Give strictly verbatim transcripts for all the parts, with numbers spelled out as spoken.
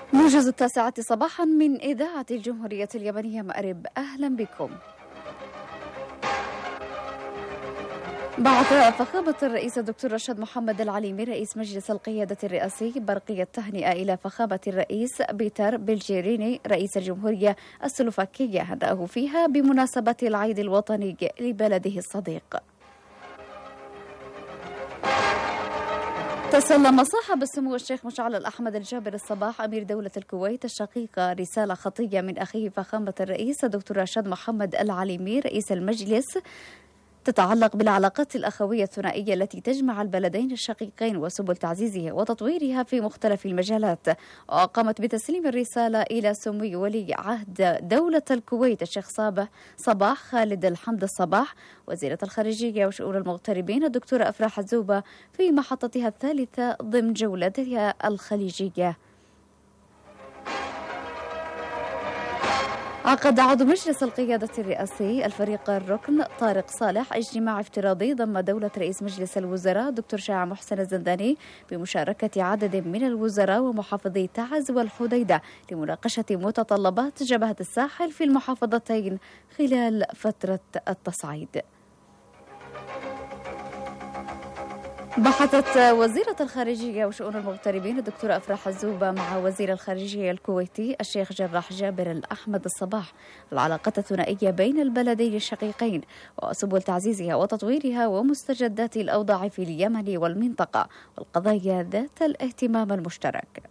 موجز التاسعة صباحا من إذاعة الجمهورية اليمنية مأرب، أهلا بكم. بعث فخامة الرئيس الدكتور رشاد محمد العليمي رئيس مجلس القيادة الرئاسي برقية تهنئة إلى فخامة الرئيس بيتر بلجيريني رئيس الجمهورية السلوفاكية، هدأه فيها بمناسبة العيد الوطني لبلده الصديق. تسلم صاحب السمو الشيخ مشعل الأحمد الجابر الصباح أمير دولة الكويت الشقيقة رسالة خطية من أخيه فخامة الرئيس الدكتور رشاد محمد العليمي رئيس المجلس تتعلق بالعلاقات الأخوية الثنائية التي تجمع البلدين الشقيقين وسبل تعزيزها وتطويرها في مختلف المجالات. وقامت بتسليم الرسالة إلى سمو ولي عهد دولة الكويت الشيخ صابح صباح خالد الحمد الصباح وزيرة الخارجية وشؤون المغتربين الدكتورة أفراح الزوبة في محطتها الثالثة ضمن جولتها الخليجية. عقد عضو مجلس القيادة الرئاسي الفريق الركن طارق صالح اجتماع افتراضي ضم دولة رئيس مجلس الوزراء دكتور شاع محسن الزنداني بمشاركة عدد من الوزراء ومحافظي تعز والحديدة لمناقشة متطلبات جبهة الساحل في المحافظتين خلال فترة التصعيد. بحثت وزيرة الخارجية وشؤون المغتربين الدكتورة أفراح الزوبة مع وزير الخارجية الكويتي الشيخ جراح جابر الأحمد الصباح العلاقة الثنائية بين البلدين الشقيقين وسبل تعزيزها وتطويرها ومستجدات الأوضاع في اليمن والمنطقة والقضايا ذات الاهتمام المشترك.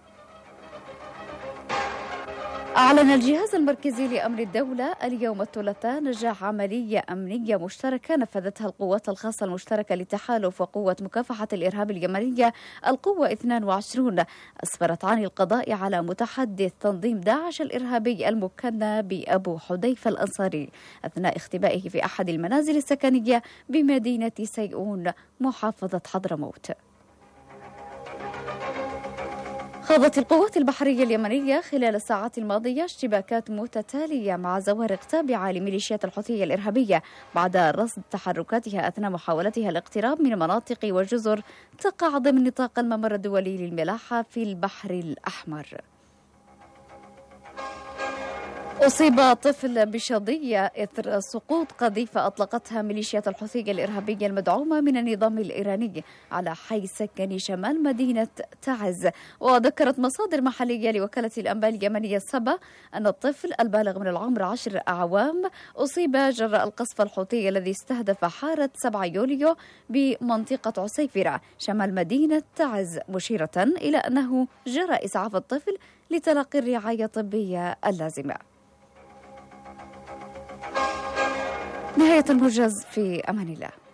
أعلن الجهاز المركزي لأمن الدولة اليوم الثلاثاء نجاح عملية أمنية مشتركة نفذتها القوات الخاصة المشتركة للتحالف وقوة مكافحة الإرهاب اليمنية القوة اثنين وعشرين أسفرت عن القضاء على متحدث تنظيم داعش الإرهابي المكنى بأبو حذيفة الأنصاري أثناء اختبائه في أحد المنازل السكنية بمدينة سيئون محافظة حضرموت. خاضت القوات البحرية اليمنية خلال الساعات الماضية اشتباكات متتالية مع زوارق تابعة لميليشيات الحوثية الإرهابية بعد رصد تحركاتها أثناء محاولتها الاقتراب من مناطق وجزر تقع ضمن نطاق الممر الدولي للملاحة في البحر الأحمر. أصيب طفل بشظية إثر سقوط قذيفة أطلقتها ميليشيات الحوثية الإرهابية المدعومة من النظام الإيراني على حي سكني شمال مدينة تعز. وذكرت مصادر محلية لوكالة الأنباء اليمنية السبا أن الطفل البالغ من العمر عشر أعوام أصيب جراء القصف الحوثي الذي استهدف حارة سبعة يوليو بمنطقة عسيفرة شمال مدينة تعز، مشيرة إلى أنه جرى إسعاف الطفل لتلقي الرعاية الطبية اللازمة. نهاية الموجز، في أمان الله.